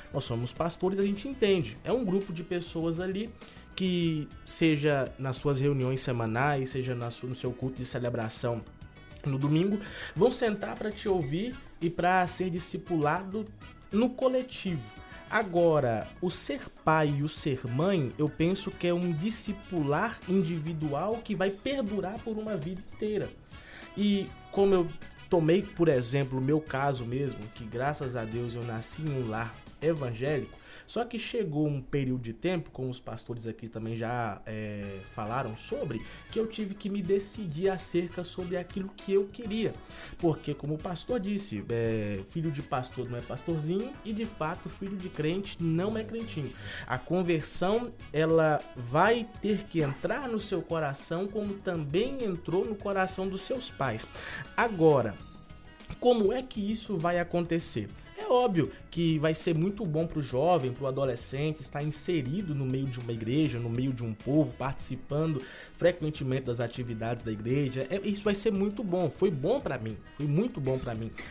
Nós somos pastores, a gente entende. É um grupo de pessoas ali que, seja nas suas reuniões semanais, seja no seu culto de celebração no domingo, vão sentar para te ouvir e para ser discipulado no coletivo. Agora, o ser pai e o ser mãe, eu penso que é um discipular individual que vai perdurar por uma vida inteira. E como eu tomei, por exemplo, o meu caso mesmo, que graças a Deus eu nasci em um lar evangélico, só que chegou um período de tempo, como os pastores aqui também já falaram sobre, que eu tive que me decidir acerca sobre aquilo que eu queria. Porque, como o pastor disse, filho de pastor não é pastorzinho e, de fato, filho de crente não é crentinho. A conversão, ela vai ter que entrar no seu coração, como também entrou no coração dos seus pais. Agora, como é que isso vai acontecer? É óbvio que vai ser muito bom para o jovem, para o adolescente estar inserido no meio de uma igreja, no meio de um povo, participando frequentemente das atividades da igreja. Isso vai ser muito bom. Foi bom para mim, foi muito bom para mim.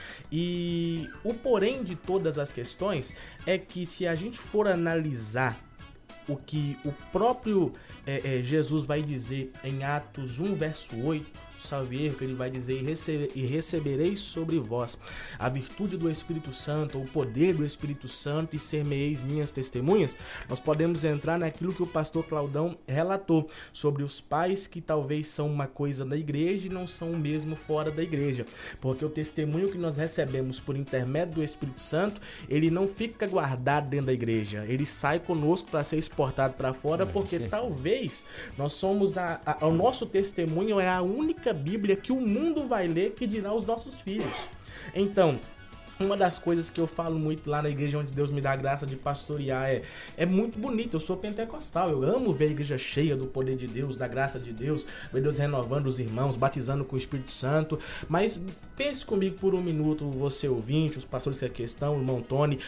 E o porém de todas as questões é que, se a gente for analisar o que o próprio Jesus vai dizer em Atos 1, verso 8, salve erro, que ele vai dizer: e recebereis sobre vós a virtude do Espírito Santo, o poder do Espírito Santo, e ser-me-eis minhas testemunhas. Nós podemos entrar naquilo que o pastor Claudão relatou sobre os pais que talvez são uma coisa na igreja e não são o mesmo fora da igreja, porque o testemunho que nós recebemos por intermédio do Espírito Santo, ele não fica guardado dentro da igreja, ele sai conosco para ser exportado para fora, porque talvez nós somos o nosso testemunho é a única Bíblia que o mundo vai ler, que dirá os nossos filhos. Então, uma das coisas que eu falo muito lá na igreja onde Deus me dá a graça de pastorear é muito bonito. Eu sou pentecostal, eu amo ver a igreja cheia do poder de Deus, da graça de Deus, ver Deus renovando os irmãos, batizando com o Espírito Santo. Mas pense comigo por um minuto, você ouvinte, os pastores que aqui estão, o irmão Tony,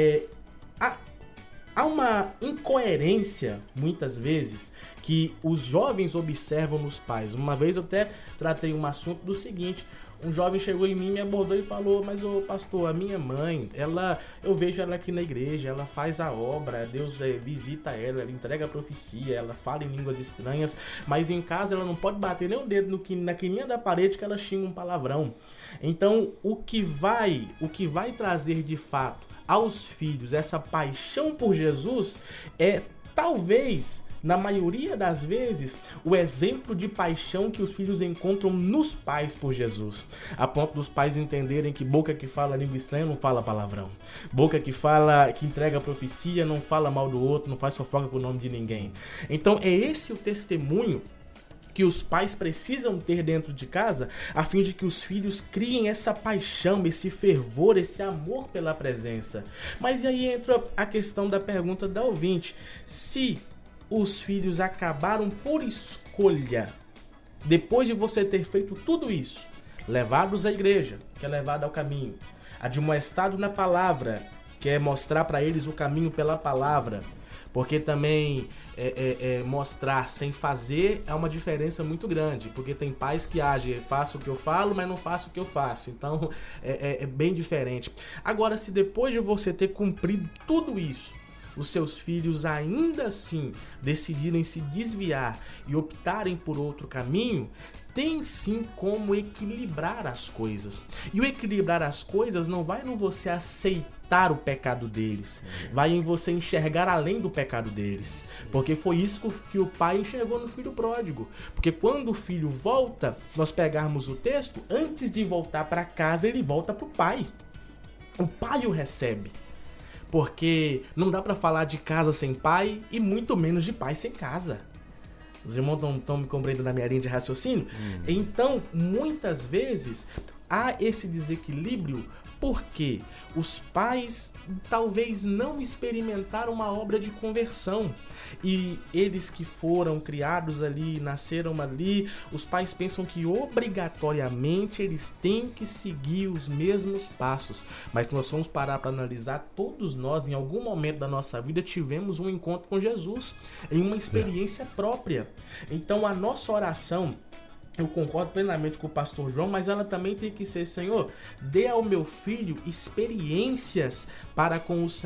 há uma incoerência, muitas vezes, que os jovens observam nos pais. Uma vez eu até tratei um assunto do seguinte: um jovem chegou em mim, me abordou e falou: mas ô pastor, a minha mãe, eu vejo ela aqui na igreja, ela faz a obra, Deus visita ela entrega a profecia, ela fala em línguas estranhas, mas em casa ela não pode bater nem o dedo na quininha da parede que ela xinga um palavrão. Então, o que vai trazer de fato aos filhos essa paixão por Jesus é, talvez, na maioria das vezes, o exemplo de paixão que os filhos encontram nos pais por Jesus, a ponto dos pais entenderem que boca que fala língua estranha não fala palavrão, boca que entrega profecia não fala mal do outro, não faz fofoca com o nome de ninguém. Então é esse o testemunho que os pais precisam ter dentro de casa, a fim de que os filhos criem essa paixão, esse fervor, esse amor pela presença. Mas e aí entra a questão da pergunta da ouvinte: se os filhos acabaram por escolha, depois de você ter feito tudo isso, levados à igreja, que é levado ao caminho, admoestado na palavra, que é mostrar para eles o caminho pela palavra, porque também mostrar sem fazer é uma diferença muito grande, porque tem pais que agem, faço o que eu falo, mas não faço o que eu faço, então é bem diferente. Agora, se depois de você ter cumprido tudo isso, os seus filhos ainda assim decidirem se desviar e optarem por outro caminho, tem sim como equilibrar as coisas. E o equilibrar as coisas não vai em você aceitar o pecado deles, vai em você enxergar além do pecado deles. Porque foi isso que o pai enxergou no filho pródigo. Porque quando o filho volta, se nós pegarmos o texto, antes de voltar para casa, ele volta para o pai. O pai o recebe. Porque não dá para falar de casa sem pai e muito menos de pai sem casa. Os irmãos estão me compreendendo na minha linha de raciocínio? Então, muitas vezes, há esse desequilíbrio porque os pais talvez não experimentaram uma obra de conversão. E eles que foram criados ali, nasceram ali, os pais pensam que obrigatoriamente eles têm que seguir os mesmos passos. Mas se nós vamos parar para analisar, todos nós, em algum momento da nossa vida, tivemos um encontro com Jesus, em uma experiência própria. Então a nossa oração, eu concordo plenamente com o pastor João, mas ela também tem que ser: Senhor, dê ao meu filho experiências para com o Senhor